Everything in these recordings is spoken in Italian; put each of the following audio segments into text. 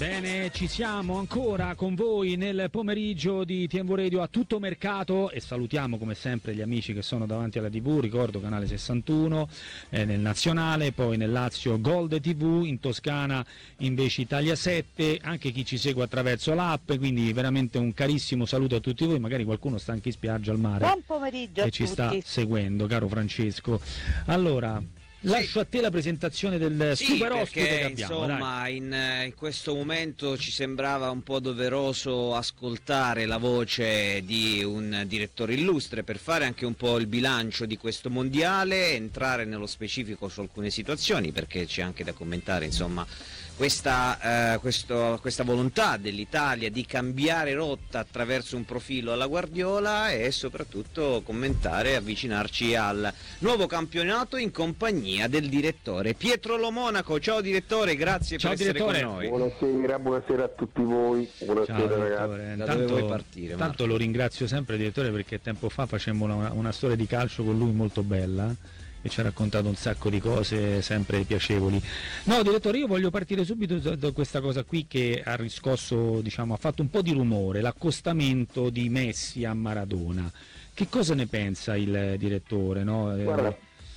Bene, ci siamo ancora con voi nel pomeriggio di TMV Radio a tutto mercato e salutiamo come sempre gli amici che sono davanti alla TV, ricordo canale 61 nel nazionale, poi nel Lazio Gold TV, in Toscana invece Italia 7, anche chi ci segue attraverso l'app, quindi veramente un carissimo saluto a tutti voi, magari qualcuno sta anche in spiaggia al mare. Buon pomeriggio e a ci tutti. sta seguendo, caro Francesco. Allora, lascio a te la presentazione del super ospite perché, che abbiamo. insomma, in questo momento ci sembrava un po' doveroso ascoltare la voce di un direttore illustre per fare anche un po' il bilancio di questo mondiale, entrare nello specifico su alcune situazioni, perché c'è anche da commentare, insomma, questa volontà dell'Italia di cambiare rotta attraverso un profilo alla Guardiola e soprattutto commentare e avvicinarci al nuovo campionato in compagnia del direttore Pietro Lo Monaco. Ciao direttore, grazie Ciao, per direttore. essere con noi. Buonasera a tutti voi, buonasera Ciao, ragazzi. Da dove vuoi partire, Tanto Marco? lo ringrazio sempre, direttore, perché tempo fa facemmo una storia di calcio con lui molto bella e ci ha raccontato un sacco di cose sempre piacevoli. No, direttore, io voglio partire subito da questa cosa qui che ha riscosso, diciamo, ha fatto un po' di rumore, l'accostamento di Messi a Maradona. Che cosa ne pensa il direttore? No? Guarda,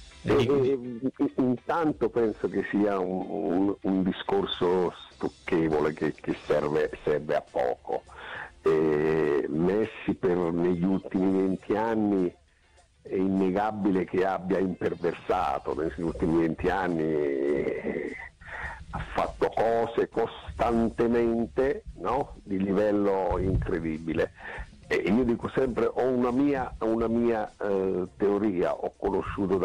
intanto penso che sia un discorso stucchevole che serve a poco. Messi negli ultimi 20 anni è innegabile che abbia imperversato negli ultimi 20 anni, ha fatto cose costantemente, no? Di livello incredibile. E io dico sempre, ho una mia teoria, ho conosciuto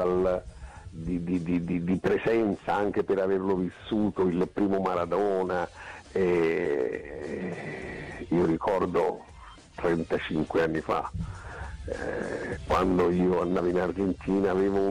di presenza, anche per averlo vissuto, il primo Maradona, io ricordo 35 anni fa, quando io andavo in Argentina, avevo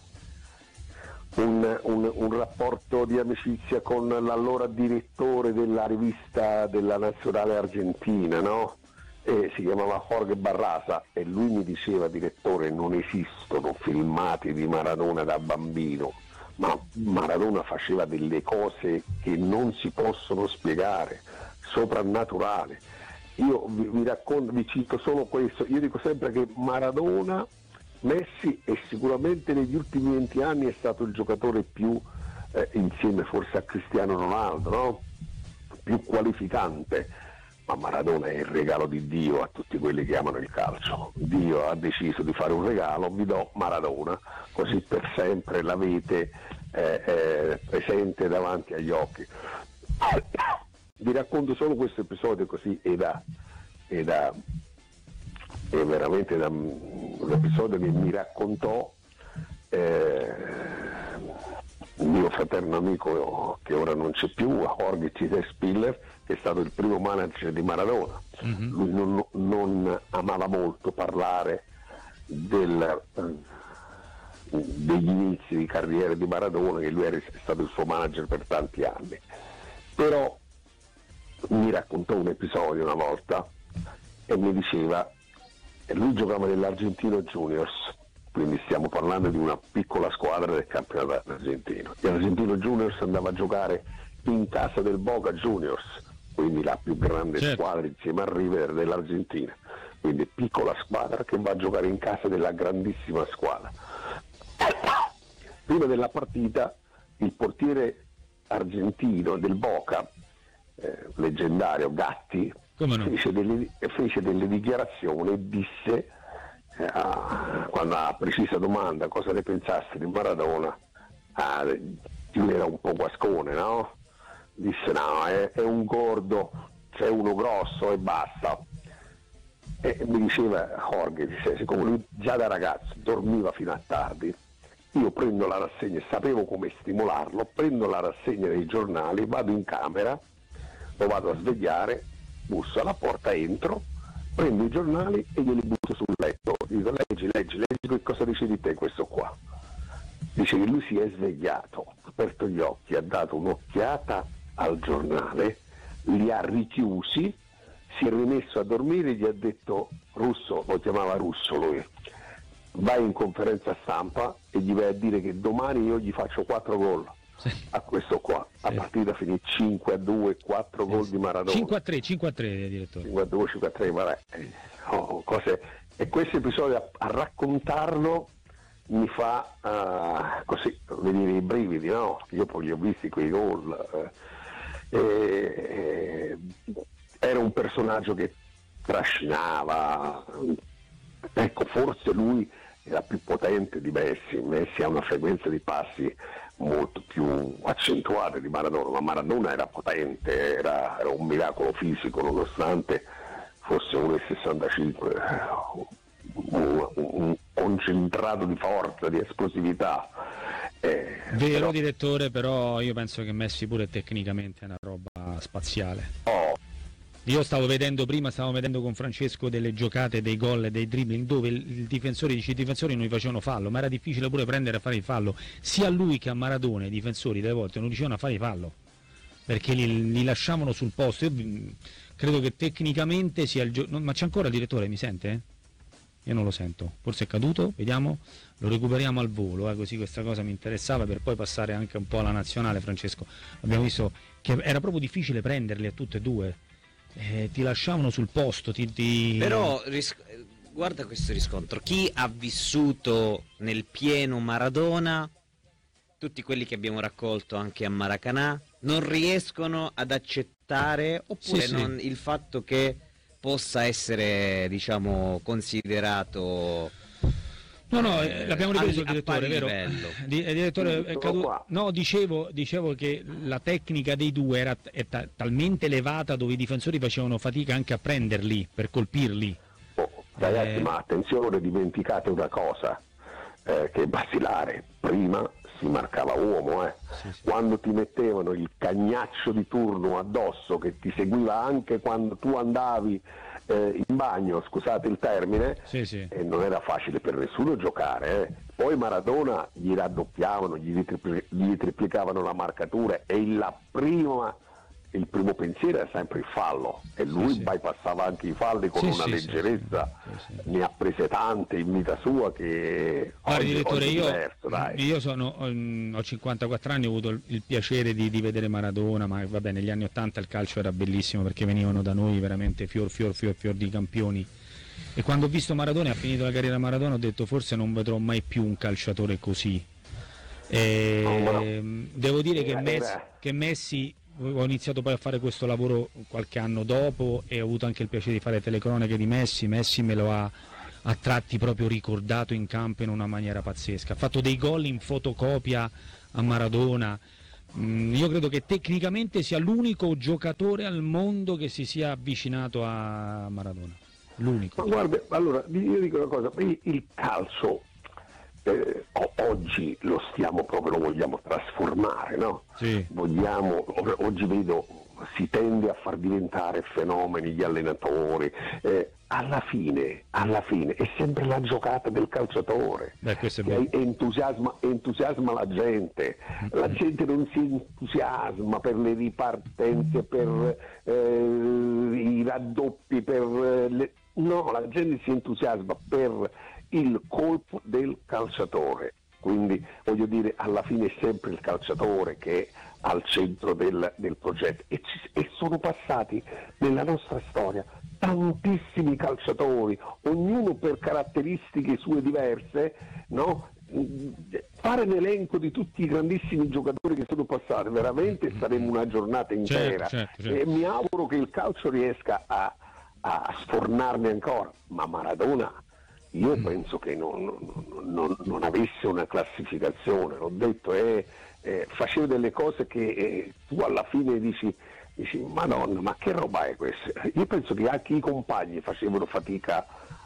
un rapporto di amicizia con l'allora direttore della rivista della nazionale argentina, no? Si chiamava Jorge Barraza, e lui mi diceva: direttore, non esistono filmati di Maradona da bambino, ma Maradona faceva delle cose che non si possono spiegare, soprannaturali. Io vi cito solo questo, io dico sempre che Maradona, Messi, e sicuramente negli ultimi 20 anni è stato il giocatore più, insieme forse a Cristiano Ronaldo, no? Più qualificante, ma Maradona è il regalo di Dio a tutti quelli che amano il calcio. Dio ha deciso di fare un regalo, vi do Maradona, così per sempre l'avete presente davanti agli occhi. Vi racconto solo questo episodio così è veramente un episodio che mi raccontò mio fraterno amico, che ora non c'è più, Jorge Spiller, che è stato il primo manager di Maradona. Mm-hmm. Lui non amava molto parlare degli inizi di carriera di Maradona, che lui era stato il suo manager per tanti anni, però mi raccontò un episodio una volta e mi diceva, lui giocava nell'Argentino Juniors, quindi stiamo parlando di una piccola squadra del campionato argentino. L'Argentino Juniors andava a giocare in casa del Boca Juniors, quindi la più grande squadra insieme al River dell'Argentina, quindi piccola squadra che va a giocare in casa della grandissima squadra. Prima della partita il portiere argentino del Boca, leggendario Gatti, fece delle dichiarazioni e disse, quando a precisa domanda cosa ne pensaste di Maradona, lui era un po' guascone, no? Disse no, è un gordo, c'è uno grosso e basta. E mi diceva Jorge, siccome lui già da ragazzo dormiva fino a tardi, io prendo la rassegna, sapevo come stimolarlo, prendo la rassegna dei giornali, vado in camera, lo vado a svegliare, busso alla porta, entro, prendo i giornali e glieli butto sul letto, dico leggi che cosa dice di te questo qua. Dice che lui si è svegliato, ha aperto gli occhi, ha dato un'occhiata al giornale, li ha richiusi, si è rimesso a dormire e gli ha detto: Russo, lo chiamava Russo lui, vai in conferenza stampa e gli vai a dire che domani io gli faccio 4 gol, a questo qua. La partita finì 5-2, 4 gol di Maradona. 5-3, direttore. 5-2, 5-3, vabbè. Cose. E questo episodio a raccontarlo mi fa così venire i brividi, no? Io poi li ho visti quei gol. Era un personaggio che trascinava, ecco, forse lui era più potente di Messi. Messi ha una frequenza di passi molto più accentuata di Maradona, ma Maradona era potente, era un miracolo fisico, nonostante fosse 1,65, un concentrato di forza, di esplosività. Vero, però, direttore, però io penso che Messi pure tecnicamente è una roba spaziale. Io stavo vedendo con Francesco delle giocate, dei gol e dei dribbling dove i difensori non gli facevano fallo, ma era difficile pure prendere a fare il fallo. Sia a lui che a Maradona i difensori delle volte non riuscivano a fare il fallo, perché li lasciavano sul posto. Io credo che tecnicamente sia il ma c'è ancora il direttore, mi sente? Io non lo sento, forse è caduto, vediamo, lo recuperiamo al volo, così questa cosa mi interessava per poi passare anche un po' alla nazionale. Francesco, abbiamo visto che era proprio difficile prenderli a tutte e due. Ti lasciavano sul posto, Però guarda questo riscontro, chi ha vissuto nel pieno Maradona, tutti quelli che abbiamo raccolto anche a Maracanã, non riescono ad accettare, oppure il fatto che possa essere, diciamo, considerato. No, l'abbiamo ripreso il direttore, vero? Direttore, no, dicevo che la tecnica dei due è talmente elevata, dove i difensori facevano fatica anche a prenderli, per colpirli. Ragazzi, ma attenzione, dimenticate una cosa che è basilare. Prima si marcava uomo, Quando ti mettevano il cagnaccio di turno addosso, che ti seguiva anche quando tu andavi in bagno, scusate il termine, e non era facile per nessuno giocare. Poi Maradona gli raddoppiavano, gli triplicavano la marcatura, e il primo pensiero era sempre il fallo, e lui bypassava anche i falli con una leggerezza. Ne ha prese tante in vita sua che direttore, oggi è diverso, io ho 54 anni, ho avuto il piacere di vedere Maradona, ma vabbè, negli anni 80 il calcio era bellissimo, perché venivano da noi veramente fior di campioni, e quando ho visto Maradona e ha finito la carriera Maradona ho detto forse non vedrò mai più un calciatore così. Devo dire che Messi, ho iniziato poi a fare questo lavoro qualche anno dopo e ho avuto anche il piacere di fare telecronache di Messi me lo ha a tratti proprio ricordato in campo in una maniera pazzesca, ha fatto dei gol in fotocopia a Maradona. Io credo che tecnicamente sia l'unico giocatore al mondo che si sia avvicinato a Maradona, l'unico. Ma guarda, allora io dico una cosa, il calcio oggi lo vogliamo trasformare, no? Oggi vedo, si tende a far diventare fenomeni gli allenatori, alla fine è sempre la giocata del calciatore che entusiasma la gente. La gente non si entusiasma per le ripartenze, per i raddoppi, no, la gente si entusiasma per il colpo del calciatore. Quindi voglio dire, alla fine è sempre il calciatore che è al centro del progetto, e sono passati nella nostra storia tantissimi calciatori, ognuno per caratteristiche sue diverse, no? Fare l'elenco di tutti i grandissimi giocatori che sono passati, veramente saremo una giornata intera. Certo. E mi auguro che il calcio riesca a sfornarne ancora, ma Maradona io penso che non avesse una classificazione, l'ho detto, faceva delle cose che tu alla fine dici Madonna, ma che roba è questa? Io penso che anche i compagni facevano fatica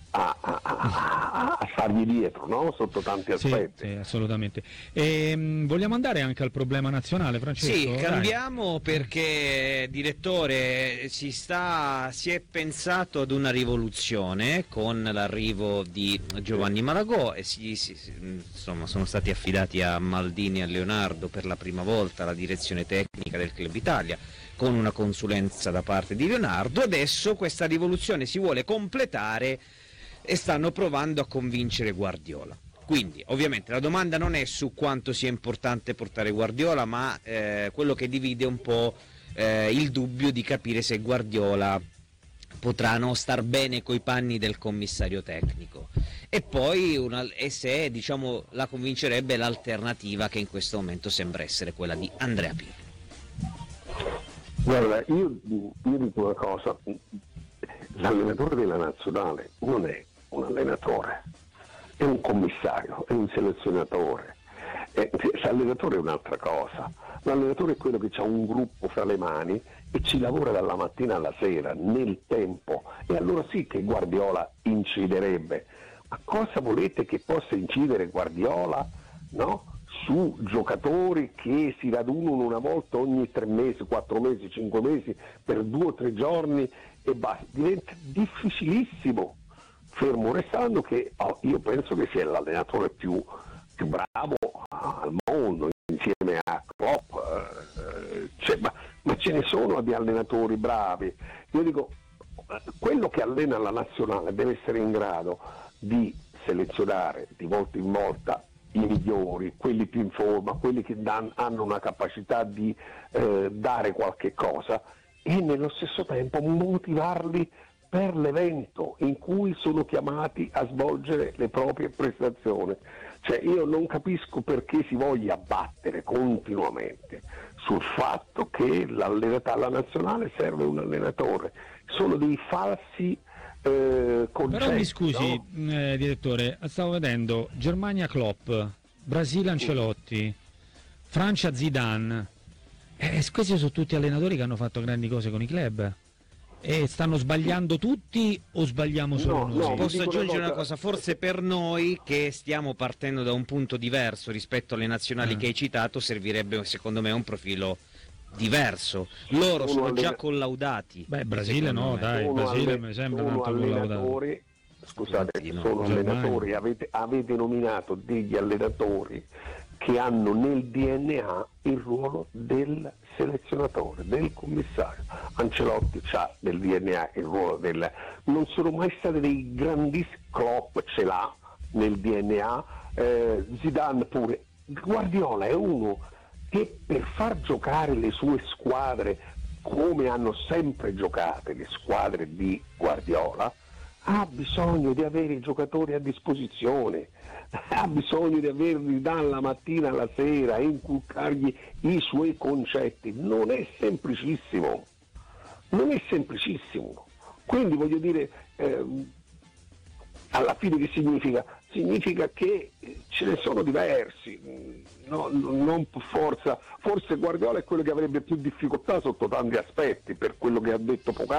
a stargli dietro, no? Sotto tanti aspetti. Sì, assolutamente. Vogliamo andare anche al problema nazionale, Francesco? Sì, cambiamo, perché, direttore, si è pensato ad una rivoluzione con l'arrivo di Giovanni Malagò, e insomma sono stati affidati a Maldini e a Leonardo per la prima volta la direzione tecnica del Club Italia, con una consulenza da parte di Leonardo. Adesso questa rivoluzione si vuole completare e stanno provando a convincere Guardiola. Quindi ovviamente la domanda non è su quanto sia importante portare Guardiola, ma quello che divide un po' il dubbio di capire se Guardiola potrà non star bene coi panni del commissario tecnico, e poi e se, diciamo, la convincerebbe l'alternativa che in questo momento sembra essere quella di Andrea Pirlo. Guarda, io dico una cosa: l'allenatore della nazionale non è un allenatore, è un commissario, è un selezionatore. L'allenatore è un'altra cosa. L'allenatore è quello che ha un gruppo fra le mani e ci lavora dalla mattina alla sera, nel tempo, e allora sì che Guardiola inciderebbe. Ma cosa volete che possa incidere Guardiola, no? Su giocatori che si radunano una volta ogni 3 mesi, 4 mesi, 5 mesi per 2 o 3 giorni e basta? Diventa difficilissimo, fermo restando che io penso che sia l'allenatore più bravo al mondo insieme a Klopp, ma ce ne sono di allenatori bravi. Io dico, quello che allena la nazionale deve essere in grado di selezionare di volta in volta i migliori, quelli più in forma, quelli che hanno una capacità di dare qualche cosa, e nello stesso tempo motivarli per l'evento in cui sono chiamati a svolgere le proprie prestazioni. Cioè, io non capisco perché si voglia battere continuamente sul fatto che alla nazionale serve un allenatore. Sono dei falsi concetti. Però mi scusi, no? Direttore, stavo vedendo Germania Klopp, Brasile Ancelotti, Francia Zidane. Questi sono tutti allenatori che hanno fatto grandi cose con i club. E stanno sbagliando tutti o sbagliamo solo noi? No, posso aggiungere una cosa, forse per noi che stiamo partendo da un punto diverso rispetto alle nazionali che hai citato, servirebbe secondo me un profilo diverso. Loro sono già collaudati. Beh, Brasile no, dai, Brasile mi sembra tanto collaudato. Scusate, sono allenatori, avete nominato degli allenatori che hanno nel DNA il ruolo del selezionatore, del commissario. Ancelotti ha nel DNA il ruolo non sono mai stati dei grandissimi, Klopp ce l'ha nel DNA, Zidane pure. Guardiola è uno che per far giocare le sue squadre come hanno sempre giocate le squadre di Guardiola, ha bisogno di avere i giocatori a disposizione, ha bisogno di averli dalla mattina alla sera e inculcargli i suoi concetti. Non è semplicissimo, quindi voglio dire, alla fine che significa? Significa che ce ne sono diversi, no, non forse Guardiola è quello che avrebbe più difficoltà sotto tanti aspetti, per quello che ha detto poc'anzi.